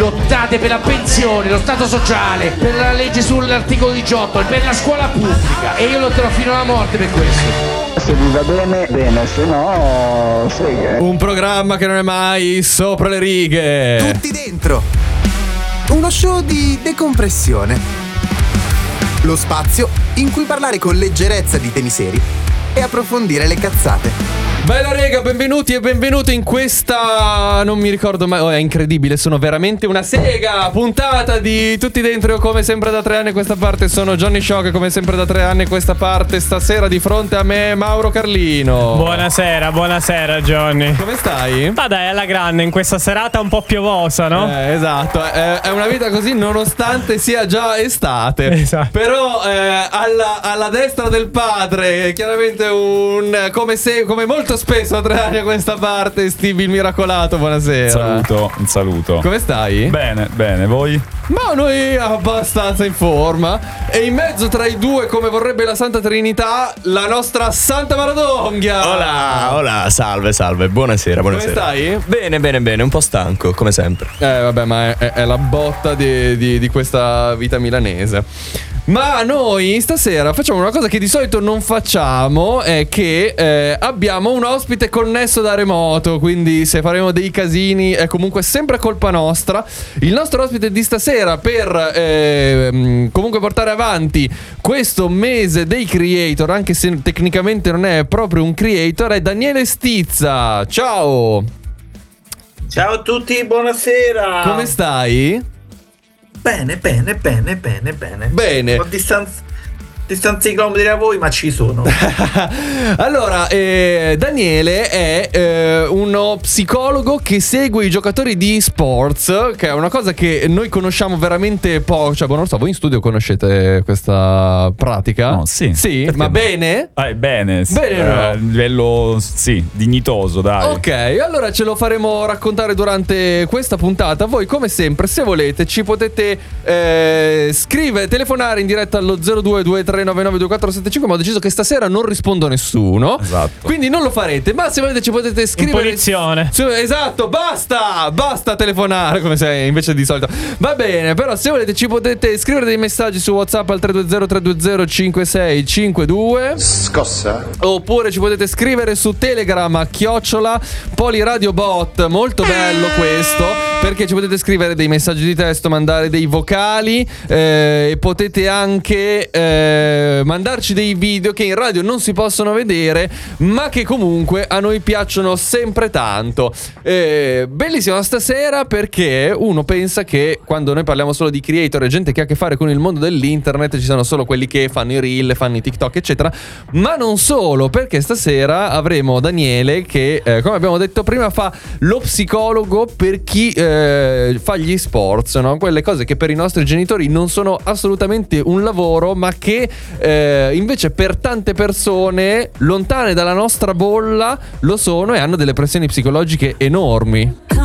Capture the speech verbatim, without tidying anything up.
lottate per la pensione, lo stato sociale, per la legge sull'articolo diciotto, per la scuola pubblica, e io lotterò fino alla morte per questo. Se vi va bene, bene, se no, seghe. Un programma che non è mai sopra le righe. Tutti dentro. Uno show di decompressione. Lo spazio in cui parlare con leggerezza di temi seri e approfondire le cazzate. Bella rega, benvenuti e benvenuti in questa... non mi ricordo mai, oh, è incredibile, sono veramente una sega puntata di Tutti Dentro. Io come sempre da tre anni a questa parte sono Johnny Shock, come sempre da tre anni a questa parte stasera di fronte a me Mauro Carlino. Buonasera, buonasera Johnny. Come stai? Ma dai, alla grande in questa serata un po' piovosa, no? Eh, esatto, è, è una vita così nonostante sia già estate. Esatto. Però eh, alla, alla destra del padre, chiaramente un... come se come molto spesso a tre anni a questa parte, Stevie il miracolato, buonasera. Un saluto, un saluto. Come stai? Bene, bene, voi? Ma noi abbastanza in forma. E in mezzo tra i due, come vorrebbe la Santa Trinità, la nostra Santa Maradonghia. Hola, hola, salve, salve, buonasera, buonasera. Come stai? Bene, bene, bene, un po' stanco, come sempre. Eh vabbè, ma è, è, è la botta di, di, di questa vita milanese. Ma noi stasera facciamo una cosa che di solito non facciamo, è che eh, abbiamo un ospite connesso da remoto, quindi se faremo dei casini è comunque sempre colpa nostra. Il nostro ospite di stasera per eh, comunque portare avanti questo mese dei creator, anche se tecnicamente non è proprio un creator, è Daniele Stizza. Ciao! Ciao a tutti, buonasera! Come stai? Bene, bene, bene, bene, bene. Bene. Ho distanza, distanze di chilometri da voi, ma ci sono. Allora, eh, Daniele è eh, uno psicologo che segue i giocatori di eSports, che è una cosa che noi conosciamo veramente poco. Cioè, boh, non so, voi in studio conoscete questa pratica? No, sì. Sì, Perché ma no? bene? Ah, bene, sì. Bene, no? A livello, sì, dignitoso, dai. Ok, allora ce lo faremo raccontare durante questa puntata. Voi come sempre, se volete, ci potete eh, scrivere, telefonare in diretta allo zero due due tre nove nove due quattro sette cinque. Ma ho deciso che stasera non rispondo a nessuno, esatto, quindi non lo farete. Ma se volete ci potete scrivere. Punizione. Su, esatto, basta, basta telefonare come se invece di solito. Va bene, però se volete ci potete scrivere dei messaggi su WhatsApp al tre due zero tre due zero cinque sei cinque due. Scossa. Oppure ci potete scrivere su Telegram a chiocciola Poliradiobot. Molto bello questo, perché ci potete scrivere dei messaggi di testo, mandare dei vocali eh, e potete anche eh, mandarci dei video che in radio non si possono vedere, ma che comunque a noi piacciono sempre tanto. eh, Bellissima stasera, perché uno pensa che quando noi parliamo solo di creator e gente che ha a che fare con il mondo dell'internet ci sono solo quelli che fanno i reel, fanno i TikTok eccetera. Ma non solo, perché stasera avremo Daniele che eh, come abbiamo detto prima fa lo psicologo per chi eh, fa gli sports, no? Quelle cose che per i nostri genitori non sono assolutamente un lavoro, ma che eh, invece per tante persone lontane dalla nostra bolla lo sono e hanno delle pressioni psicologiche enormi.